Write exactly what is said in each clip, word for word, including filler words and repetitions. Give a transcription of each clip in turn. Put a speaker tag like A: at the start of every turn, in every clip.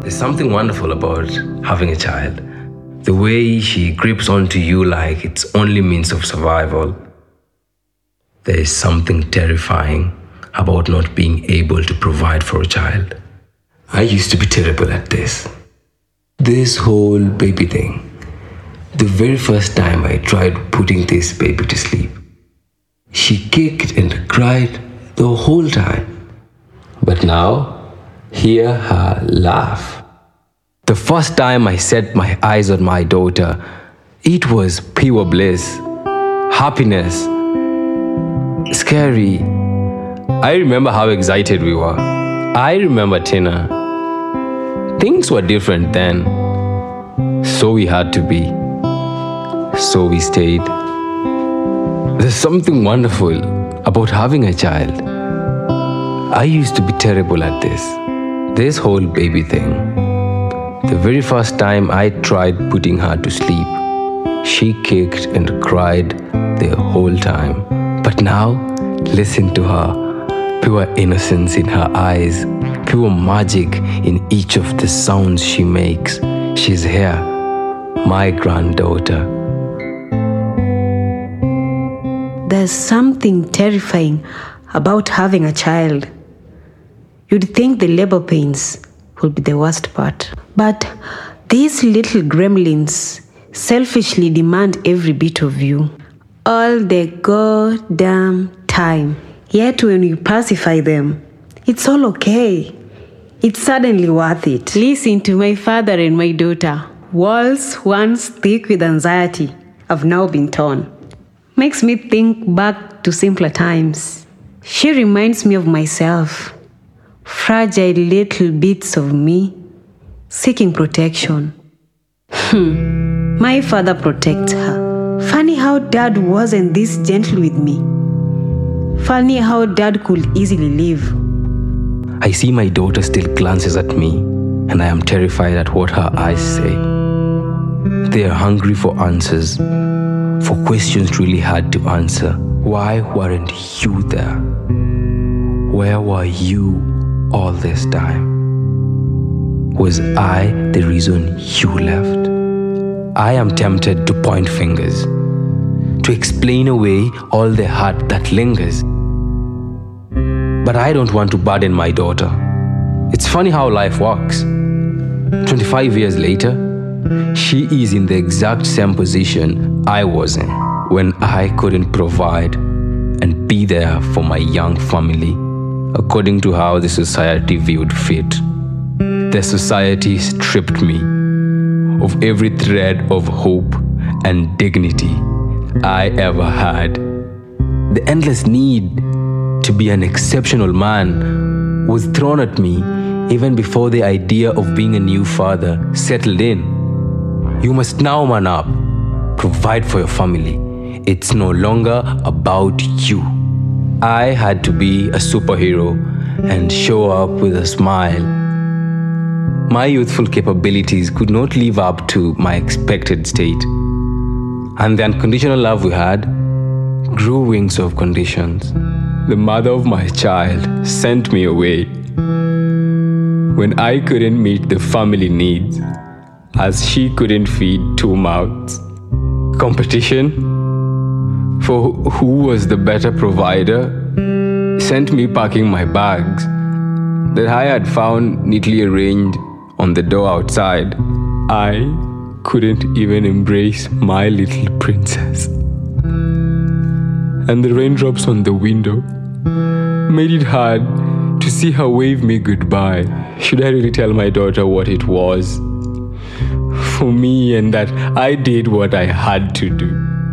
A: There's something wonderful about having a child. The way she grips onto you like its only means of survival. There is something terrifying about not being able to provide for a child. I used to be terrible at this. This whole baby thing. The very first time I tried putting this baby to sleep, she kicked and cried the whole time. But now, hear her laugh. The first time I set my eyes on my daughter, it was pure bliss, happiness, scary. I remember how excited we were. I remember Tina. Things were different then. So we had to be. So we stayed. There's something wonderful about having a child. I used to be terrible at this. This whole baby thing. The very first time I tried putting her to sleep, she kicked and cried the whole time. But now, listen to her. Pure innocence in her eyes, pure magic in each of the sounds she makes. She's here, my granddaughter.
B: There's something terrifying about having a child. You'd think the labor pains will be the worst part. But these little gremlins selfishly demand every bit of you. All the goddamn time. Yet when you pacify them, it's all okay. It's suddenly worth it. Listen to my father and my daughter. Walls once thick with anxiety have now been torn. Makes me think back to simpler times. She reminds me of myself. Fragile little bits of me seeking protection. Hmm. My father protects her. Funny how dad wasn't this gentle with me. Funny how dad could easily leave.
A: I see my daughter still glances at me, and I am terrified at what her eyes say. They are hungry for answers, for questions really hard to answer. Why weren't you there? Where were you all this time? Was I the reason you left? I am tempted to point fingers, to explain away all the hurt that lingers. But I don't want to burden my daughter. It's funny how life works. twenty-five years later, she is in the exact same position I was in when I couldn't provide and be there for my young family according to how the society viewed fit. The society stripped me of every thread of hope and dignity I ever had. The endless need to be an exceptional man was thrown at me even before the idea of being a new father settled in. You must now man up, provide for your family. It's no longer about you. I had to be a superhero and show up with a smile. My youthful capabilities could not live up to my expected state. And the unconditional love we had grew wings of conditions. The mother of my child sent me away when I couldn't meet the family needs, as she couldn't feed two mouths. Competition for who was the better provider sent me packing my bags that I had found neatly arranged on the door outside. I couldn't even embrace my little princess. And the raindrops on the window made it hard to see her wave me goodbye. Should I really tell my daughter what it was for me and that I did what I had to do?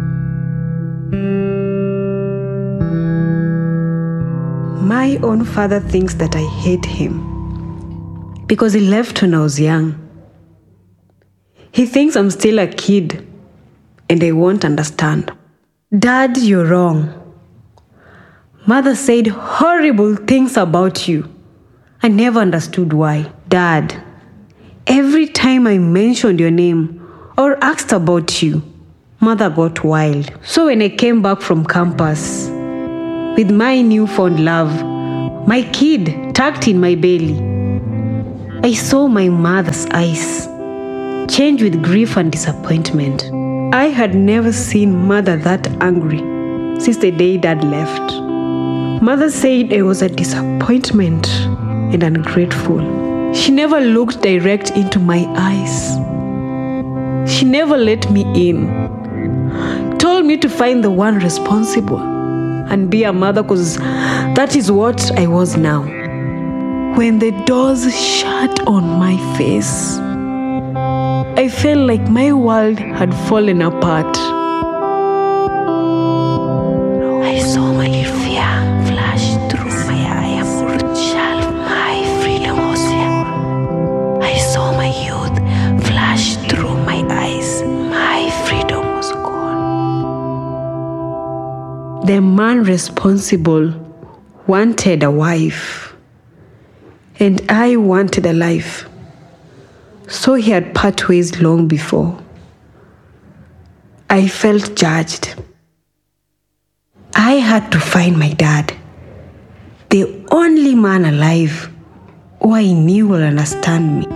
B: My own father thinks that I hate him because he left when I was young. He thinks I'm still a kid and I won't understand. Dad, you're wrong. Mother said horrible things about you. I never understood why. Dad, every time I mentioned your name or asked about you, Mother got wild. So when I came back from campus with my newfound love, my kid tucked in my belly, I saw my mother's eyes change with grief and disappointment. I had never seen mother that angry since the day dad left. Mother said I was a disappointment and ungrateful. She never looked direct into my eyes. She never let me in. Told me to find the one responsible and be a mother, because that is what I was now. When the doors shut on my face, I felt like my world had fallen apart. I saw my fear flash through my eyes. My freedom was here. I saw my youth flash through my eyes. My freedom was gone. The man responsible wanted a wife, and I wanted a life. So he had part ways long before. I felt judged. I had to find my dad, the only man alive who I knew will understand me.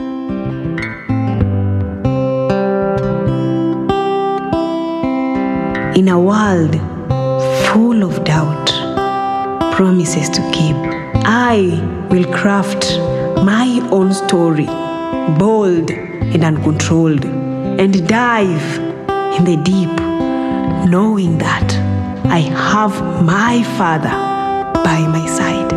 B: In a world full of doubt, promises to keep, I will craft my own story, bold and uncontrolled, and dive in the deep, knowing that I have my father by my side.